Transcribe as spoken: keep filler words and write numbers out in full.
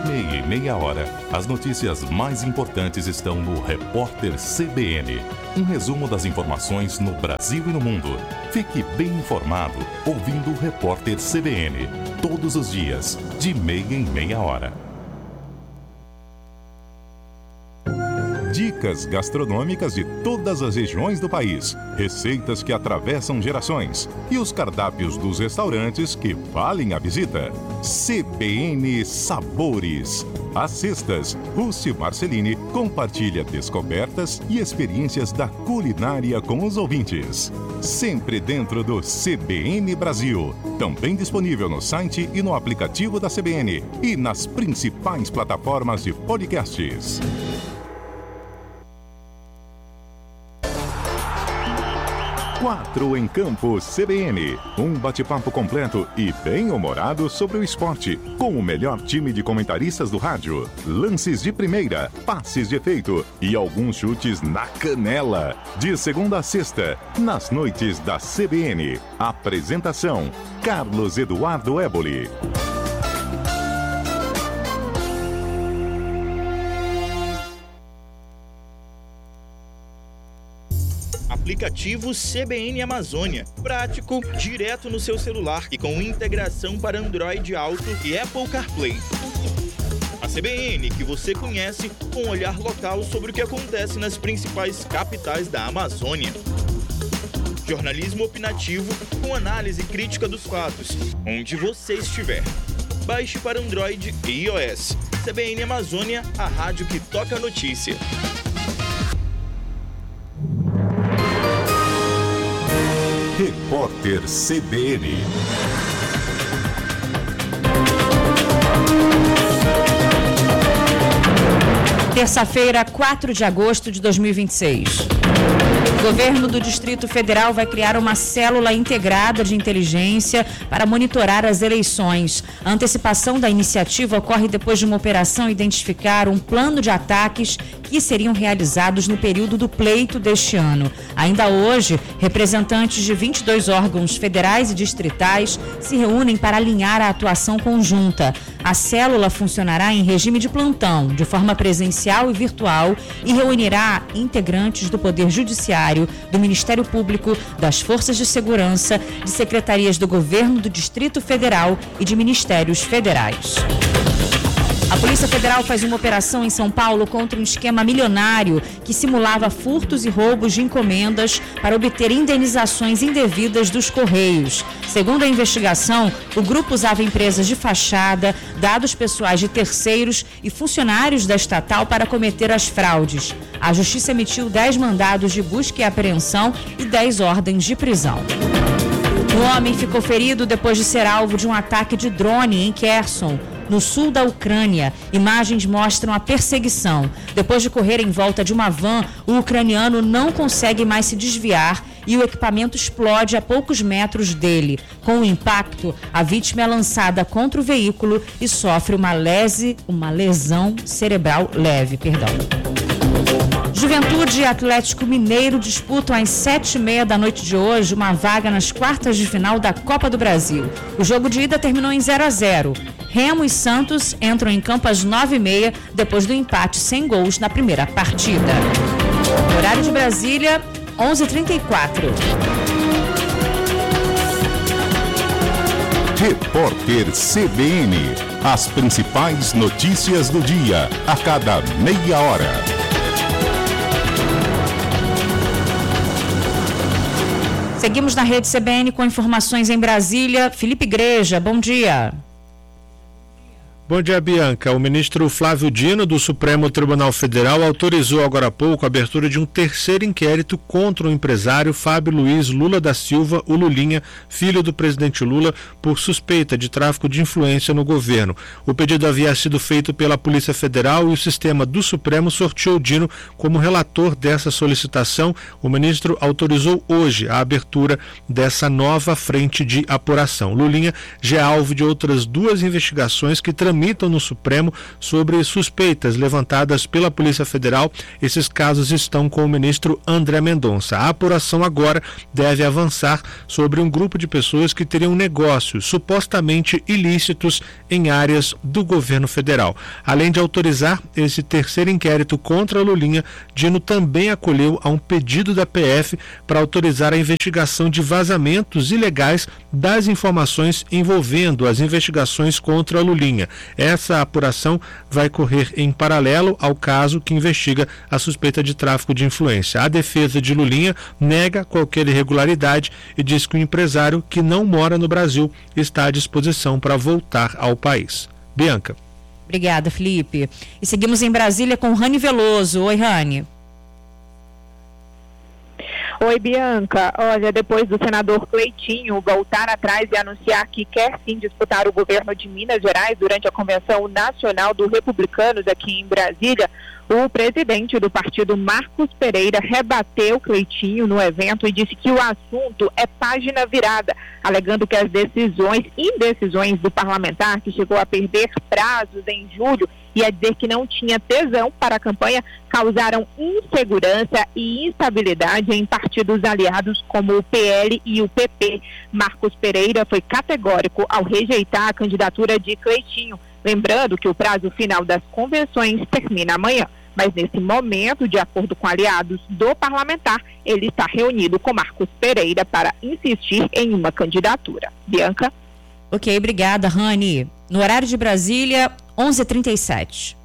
meia em meia hora, as notícias mais importantes estão no Repórter C B N. Um resumo das informações no Brasil e no mundo. Fique bem informado ouvindo o Repórter C B N. Todos os dias, de meia em meia hora. Dicas gastronômicas de todas as regiões do país, receitas que atravessam gerações e os cardápios dos restaurantes que valem a visita. C B N Sabores. Às sextas, Rússi Marcelini compartilha descobertas e experiências da culinária com os ouvintes. Sempre dentro do C B N Brasil. Também disponível no site e no aplicativo da C B N e nas principais plataformas de podcasts. Quatro em Campo C B N. Um bate-papo completo e bem-humorado sobre o esporte, com o melhor time de comentaristas do rádio. Lances de primeira, passes de efeito e alguns chutes na canela. De segunda a sexta, nas noites da C B N. Apresentação: Carlos Eduardo Éboli. Aplicativo C B N Amazônia. Prático, direto no seu celular e com integração para Android Auto e Apple CarPlay. A C B N que você conhece, com um olhar local sobre o que acontece nas principais capitais da Amazônia. Jornalismo opinativo com análise crítica dos fatos, onde você estiver. Baixe para Android e iOS. C B N Amazônia, a rádio que toca a notícia. Repórter C B N. Terça-feira, quatro de agosto de dois mil e vinte e seis. O governo do Distrito Federal vai criar uma célula integrada de inteligência para monitorar as eleições. A antecipação da iniciativa ocorre depois de uma operação identificar um plano de ataques que seriam realizados no período do pleito deste ano. Ainda hoje, representantes de vinte e dois órgãos federais e distritais se reúnem para alinhar a atuação conjunta. A célula funcionará em regime de plantão, de forma presencial e virtual, e reunirá integrantes do Poder Judiciário, do Ministério Público, das Forças de Segurança, de secretarias do Governo do Distrito Federal e de ministérios federais. A Polícia Federal faz uma operação em São Paulo contra um esquema milionário que simulava furtos e roubos de encomendas para obter indenizações indevidas dos Correios. Segundo a investigação, o grupo usava empresas de fachada, dados pessoais de terceiros e funcionários da estatal para cometer as fraudes. A Justiça emitiu dez mandados de busca e apreensão e dez ordens de prisão. Um homem ficou ferido depois de ser alvo de um ataque de drone em Kherson, no sul da Ucrânia. Imagens mostram a perseguição. Depois de correr em volta de uma van, o ucraniano não consegue mais se desviar e o equipamento explode a poucos metros dele. Com o impacto, a vítima é lançada contra o veículo e sofre uma lese, uma lesão cerebral leve. Perdão. Juventude e Atlético Mineiro disputam às sete e meia da noite de hoje uma vaga nas quartas de final da Copa do Brasil. O jogo de ida terminou em zero a zero. Remo e Santos entram em campo às nove e meia, depois do empate sem gols na primeira partida. Horário de Brasília, onze e trinta e quatro. Repórter C B N. As principais notícias do dia, a cada meia hora. Seguimos na rede C B N com informações em Brasília. Felipe Igreja, bom dia. Bom dia, Bianca. O ministro Flávio Dino, do Supremo Tribunal Federal, autorizou agora há pouco a abertura de um terceiro inquérito contra o empresário Fábio Luiz Lula da Silva, o Lulinha, filho do presidente Lula, por suspeita de tráfico de influência no governo. O pedido havia sido feito pela Polícia Federal e o sistema do Supremo sorteou Dino como relator dessa solicitação. O ministro autorizou hoje a abertura dessa nova frente de apuração. Lulinha já é alvo de outras duas investigações que tramitam tramitam no Supremo sobre suspeitas levantadas pela Polícia Federal. Esses casos estão com o ministro André Mendonça. A apuração agora deve avançar sobre um grupo de pessoas que teriam negócios supostamente ilícitos em áreas do governo federal. Além de autorizar esse terceiro inquérito contra Lulinha, Dino também acolheu a um pedido da P F para autorizar a investigação de vazamentos ilegais das informações envolvendo as investigações contra Lulinha. Essa apuração vai correr em paralelo ao caso que investiga a suspeita de tráfico de influência. A defesa de Lulinha nega qualquer irregularidade e diz que o empresário que não mora no Brasil está à disposição para voltar ao país. Bianca. Obrigada, Felipe. E seguimos em Brasília com Rani Veloso. Oi, Rani. Oi, Bianca. Olha, depois do senador Cleitinho voltar atrás e anunciar que quer sim disputar o governo de Minas Gerais durante a Convenção Nacional dos Republicanos aqui em Brasília, o presidente do partido, Marcos Pereira, rebateu Cleitinho no evento e disse que o assunto é página virada, alegando que as decisões, indecisões do parlamentar, que chegou a perder prazos em julho e a dizer que não tinha tesão para a campanha, causaram insegurança e instabilidade em partidos aliados como o P L e o P P. Marcos Pereira foi categórico ao rejeitar a candidatura de Cleitinho, lembrando que o prazo final das convenções termina amanhã. Mas nesse momento, de acordo com aliados do parlamentar, ele está reunido com Marcos Pereira para insistir em uma candidatura. Bianca? Ok, obrigada, Rani. No horário de Brasília, onze e trinta e sete.